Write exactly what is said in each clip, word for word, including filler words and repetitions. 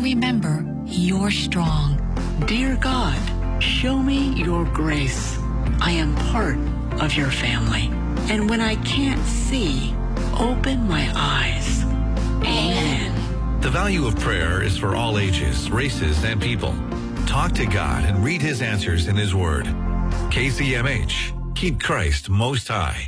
remember you're strong. Dear God, show me your grace. I am part of your family. And when I can't see, open my eyes. Amen. The value of prayer is for all ages, races, and people. Talk to God and read his answers in his word. K C M H. Keep Christ most high.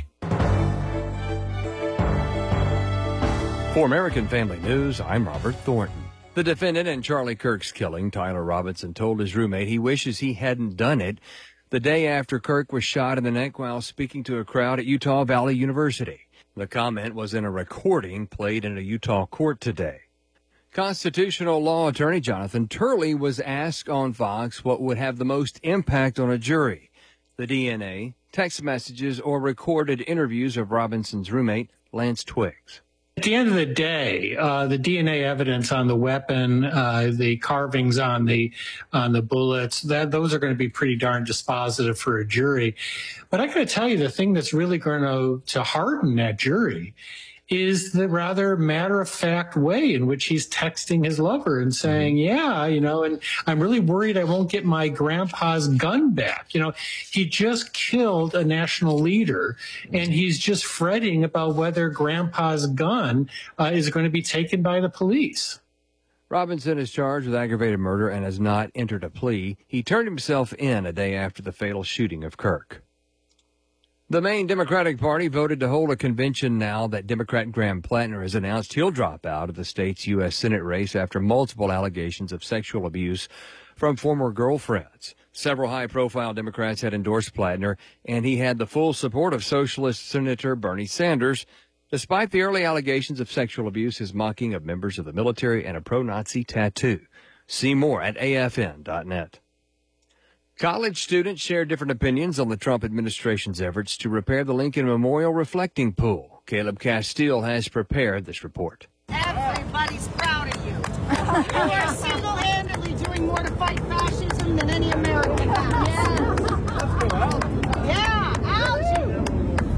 For American Family News, I'm Robert Thornton. The defendant in Charlie Kirk's killing, Tyler Robinson, told his roommate he wishes he hadn't done it the day after Kirk was shot in the neck while speaking to a crowd at Utah Valley University. The comment was in a recording played in a Utah court today. Constitutional law attorney Jonathan Turley was asked on Fox what would have the most impact on a jury: the D N A, text messages, or recorded interviews of Robinson's roommate, Lance Twiggs. At the end of the day, uh, the D N A evidence on the weapon, uh, the carvings on the on the bullets, that those are going to be pretty darn dispositive for a jury. But I got to tell you, the thing that's really going to to harden that jury is the rather matter-of-fact way in which he's texting his lover and saying, yeah, you know, and I'm really worried I won't get my grandpa's gun back. You know, he just killed a national leader, and he's just fretting about whether grandpa's gun uh, is going to be taken by the police. Robinson is charged with aggravated murder and has not entered a plea. He turned himself in a day after the fatal shooting of Kirk. The Maine Democratic Party voted to hold a convention now that Democrat Graham Plattner has announced he'll drop out of the state's U S Senate race after multiple allegations of sexual abuse from former girlfriends. Several high-profile Democrats had endorsed Plattner, and he had the full support of Socialist Senator Bernie Sanders, despite the early allegations of sexual abuse, his mocking of members of the military, and a pro-Nazi tattoo. See more at A F N dot net. College students share different opinions on the Trump administration's efforts to repair the Lincoln Memorial reflecting pool. Caleb Castile has prepared this report. Everybody's proud of you. You are single-handedly doing more to fight fascism than any American has. Yeah. Let's go, Algie. Yeah, Algie.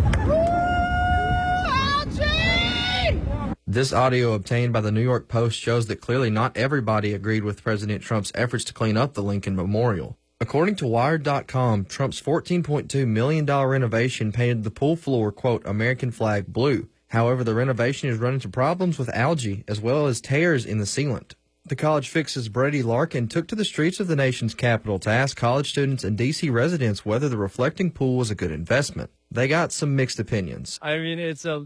Woo, Algie! This audio obtained by the New York Post shows that clearly not everybody agreed with President Trump's efforts to clean up the Lincoln Memorial. According to Wired dot com, Trump's fourteen point two million dollars renovation painted the pool floor, quote, American flag blue. However, the renovation has run into problems with algae as well as tears in the sealant. The College Fix's Brady Larkin took to the streets of the nation's capital to ask college students and D C residents whether the reflecting pool was a good investment. They got some mixed opinions. I mean, it's a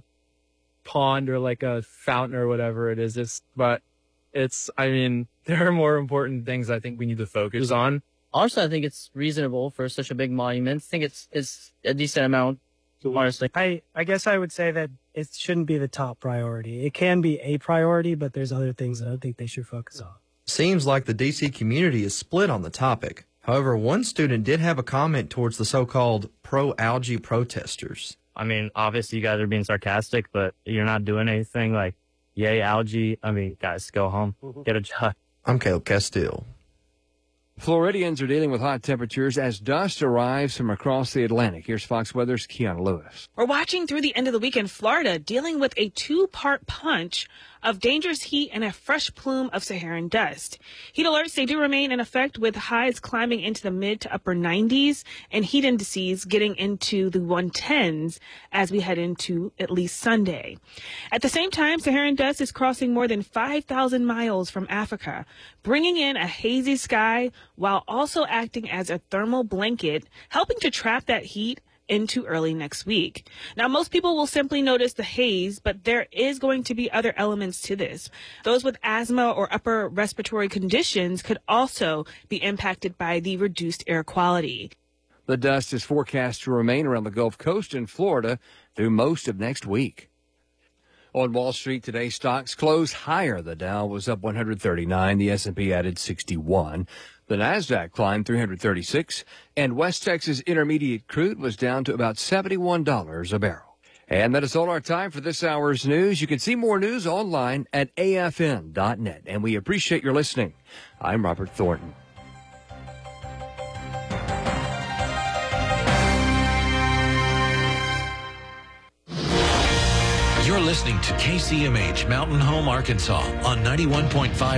pond or like a fountain or whatever it is, it's, but it's, I mean, there are more important things I think we need to focus on. Also, I think it's reasonable for such a big monument. I think it's it's a decent amount, honestly. I, I guess I would say that it shouldn't be the top priority. It can be a priority, but there's other things that I think they should focus on. Seems like the D C community is split on the topic. However, one student did have a comment towards the so-called pro-algae protesters. I mean, obviously you guys are being sarcastic, but you're not doing anything. Like, yay, algae. I mean, guys, go home. Get a job. I'm Caleb Castile. Floridians are dealing with hot temperatures as dust arrives from across the Atlantic. Here's Fox Weather's Kiana Lewis. We're watching through the end of the week in Florida, dealing with a two-part punch of dangerous heat and a fresh plume of Saharan dust. Heat alerts, they do remain in effect, with highs climbing into the mid to upper nineties and heat indices getting into the one tens as we head into at least Sunday. At the same time, Saharan dust is crossing more than five thousand miles from Africa, bringing in a hazy sky while also acting as a thermal blanket, helping to trap that heat into early next week. Now, most people will simply notice the haze, but there is going to be other elements to this. Those with asthma or upper respiratory conditions could also be impacted by the reduced air quality. The dust is forecast to remain around the Gulf Coast in Florida through most of next week. On Wall Street today, stocks closed higher. The Dow was up one hundred thirty-nine. The S and P added sixty-one. The Nasdaq climbed three hundred thirty-six, and West Texas Intermediate crude was down to about seventy-one dollars a barrel. And that is all our time for this hour's news. You can see more news online at A F N dot net, and we appreciate your listening. I'm Robert Thornton. You're listening to K C M H Mountain Home, Arkansas on ninety-one point five